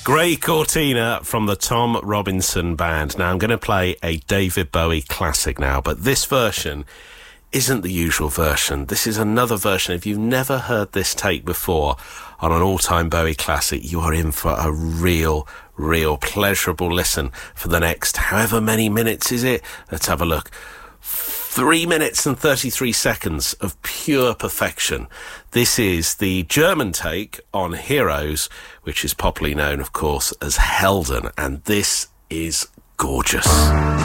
Grey Cortina from the Tom Robinson Band. Now, I'm going to play a David Bowie classic now, but this version isn't the usual version. This is another version. If you've never heard this take before on an all-time Bowie classic, you are in for a real pleasurable listen for the next however many minutes is it? Let's have a look. 3 minutes and 33 seconds of pure perfection. This is the German take on Heroes, which is popularly known, of course, as Helden, and this is gorgeous.